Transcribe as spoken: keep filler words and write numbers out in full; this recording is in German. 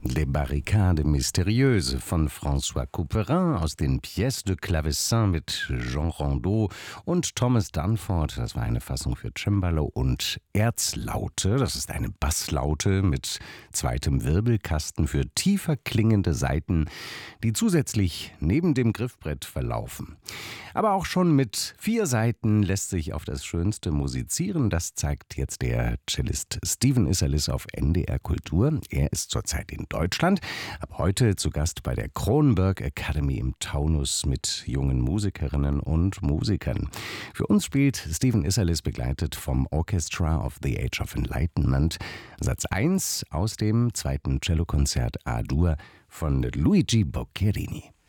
Les Barricades Mystérieuses von François Couperin aus den Pièces de Clavecin mit Jean Rondeau und Thomas Dunford. Das war eine Fassung für Cembalo und Erzlaute. Das ist eine Basslaute mit zweitem Wirbelkasten für tiefer klingende Saiten, die zusätzlich neben dem Griffbrett verlaufen. Aber auch schon mit vier Saiten lässt sich auf das Schönste musizieren. Das zeigt jetzt der Cellist Stephen Isserlis auf N D R Kultur. Er ist zurzeit in Deutschland, ab heute zu Gast bei der Kronberg Academy im Taunus mit jungen Musikerinnen und Musikern. Für uns spielt Stephen Isserlis begleitet vom Orchestra of the Age of Enlightenment Satz eins aus dem zweiten Cellokonzert A-Dur von Luigi Boccherini.